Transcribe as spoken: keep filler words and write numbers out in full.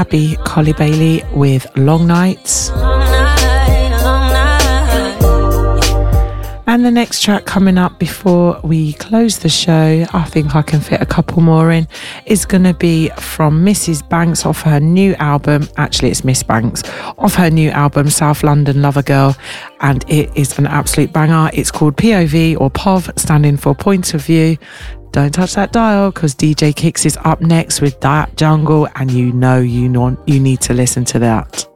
Abby Collie Bailey with Long Nights. And the next track coming up before we close the show, I think I can fit a couple more in, is going to be from Missus Banks off her new album. Actually, it's Miss Banks off her new album, South London Lover Girl. And it is an absolute banger. It's called P O V, or P O V, standing for Point of View. Don't touch that dial, because D J Kicks is up next with That Jungle, and you know you know you need to listen to that.